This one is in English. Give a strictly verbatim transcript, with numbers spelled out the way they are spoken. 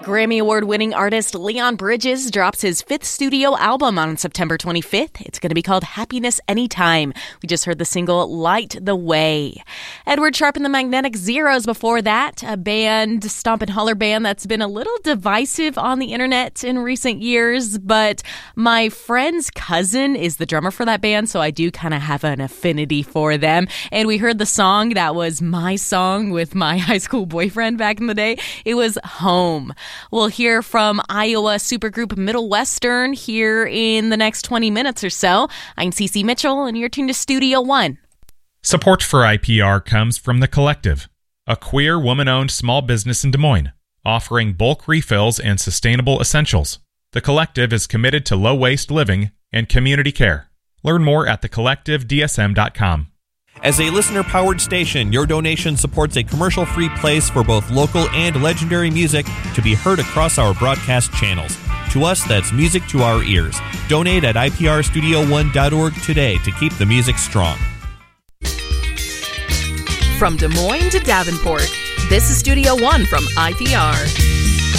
Grammy Award-winning artist Leon Bridges drops his fifth studio album on September twenty-fifth. It's going to be called Happiness Anytime. We just heard the single Light the Way. Edward Sharpe and the Magnetic Zeros before that, a band, stomp and holler band that's been a little divisive on the internet in recent years, but my friend's cousin is the drummer for that band, so I do kind of have an affinity for them. And we heard the song that was my song with my high school boyfriend back in the day. It was Home. We'll hear from Iowa supergroup Middle Western here in the next twenty minutes or so. I'm Cece Mitchell, and you're tuned to Studio One. Support for I P R comes from The Collective, a queer, woman-owned small business in Des Moines, offering bulk refills and sustainable essentials. The Collective is committed to low-waste living and community care. Learn more at the collective d s m dot com. As a listener-powered station, your donation supports a commercial-free place for both local and legendary music to be heard across our broadcast channels. To us, that's music to our ears. Donate at I P R studio one dot org today to keep the music strong. From Des Moines to Davenport, this is Studio One from I P R.